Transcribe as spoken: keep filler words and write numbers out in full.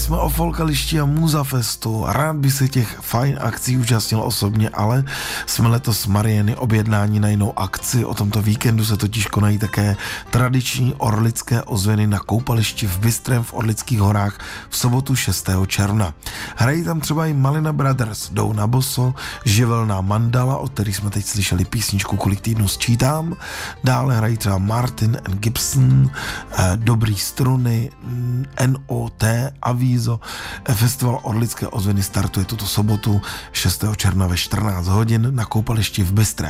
jsme o Folkališti a Musafestu. Rád by se těch fajn akcí účastnil osobně, ale jsme letos s Mariany objednání na jinou akci. O tomto víkendu se totiž konají také tradiční orlické ozvěny na koupališti v Bystrém v Orlických horách v sobotu šestého června. Hrají tam třeba i Malina Brothers, jdou na boso, živelná mandala, od který jsme teď slyšeli písničku Kolik týdnů sčítám. Dále hrají třeba Martin and Gibson, eh, Dobrý struny, N O T, Avízo. Festival Orlické ozvěny startuje tuto sobotu šestého června ve čtrnáct hodin na koupališti v Bystré.